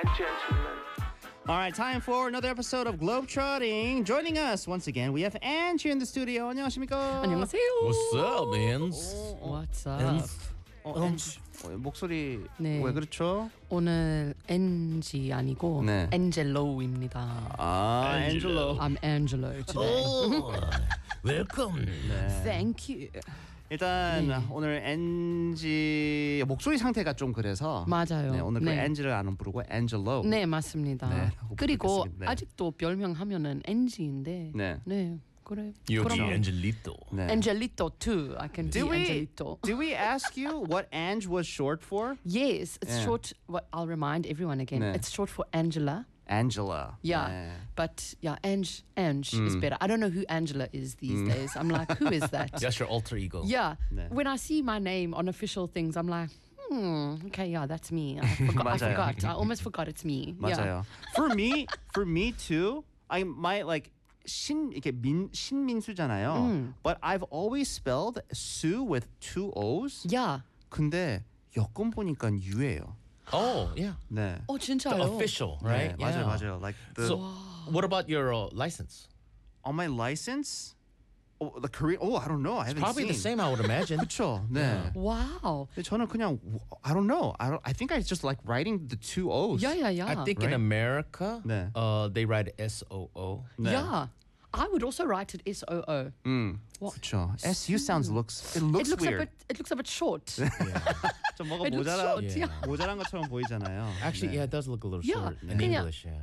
gentlemen. All right, time for another episode of Globetrotting. Joining us once again, we have Ange here in the studio. 안녕하십니까? 안녕하세요. What's up, man? What's up? Ange, 목소리 네. 왜 그렇죠? 오늘 NG 아니고 네. 엔젤로입니다. 아, Angelo. I'm Angelo today. Oh, welcome. Thank you. 일단 네. 오늘 NG 목소리 상태가 좀 그래서 맞아요. 네, 오늘 그 네. NG를 안 부르고 Angelo. 네, 맞습니다. 네, 라고 그리고 부르겠습니다. 네. 아직도 별명 하면은 NG인데. 네. 네, 그래. 여기 그럼 Angelito. 네. Angelito too. I can be Angelito. Did we ask you what Ange was short for? Yes, it's Yeah. short. What I'll remind everyone again. 네. It's short for Angela. Angela. Yeah, 네. but yeah, Ange is better. I don't know who Angela is these days. I'm like, who is that? That's your alter ego. Yeah, 네. when I see my name on official things, I'm like, okay, yeah, that's me. I 맞아요. forgot. I almost forgot it's me. 맞아요. For me too. I might like 신민수잖아요. But I've always spelled Sue with two O's. Yeah. 근데 여권 보니까 U예요. Oh, yeah. 네. Oh, The 진짜요? official, 네, right? 맞아요, Yeah. 맞아요. Like the So, what about your license? on my license, the Korean. Oh, I don't know. I haven't Probably seen. the same, I would imagine. 그렇죠. 네. Wow. 근데 저는 그냥 I don't know. I think I just like writing the two O's. Yeah. I think in Right? America, 네. they write SOO. 네. Yeah. I would also write it SOO. 그렇죠. SU looks It looks looks weird. it looks a bit short. 좀 뭐가 It looks 모자라 short. Yeah. Yeah. 모자란 것처럼 보이잖아요. Actually, 네. yeah, it does look a little Yeah, short in 그냥- English. Yeah.